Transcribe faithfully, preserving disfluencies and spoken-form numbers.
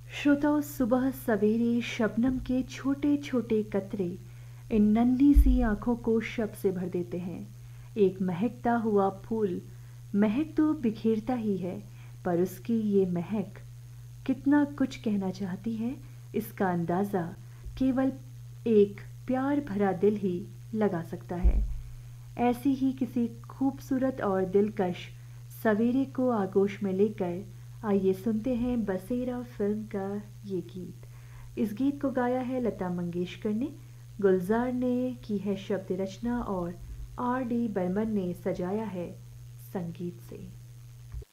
श्रोताओं, सुबह सवेरे शबनम के छोटे छोटे कतरे इन नन्ही सी आंखों को शब से भर देते हैं। एक महकता हुआ फूल महक तो बिखेरता ही है, पर उसकी ये महक कितना कुछ कहना चाहती है, इसका अंदाज़ा केवल एक प्यार भरा दिल ही लगा सकता है। ऐसी ही किसी खूबसूरत और दिलकश सवेरे को आगोश में लेकर आइए सुनते हैं बसेरा फिल्म का ये गीत। इस गीत को गाया है लता मंगेशकर ने, गुलजार ने की है शब्द रचना और आर डी बर्मन ने सजाया है संगीत से।